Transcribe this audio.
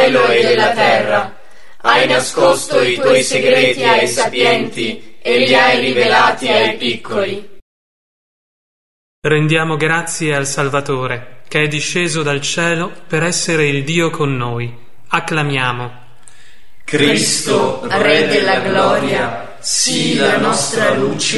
cielo e della terra. Hai nascosto i tuoi segreti ai sapienti e li hai rivelati ai piccoli. Rendiamo grazie al Salvatore, che è disceso dal cielo per essere il Dio con noi. Acclamiamo. Cristo, Re della gloria, sii la nostra luce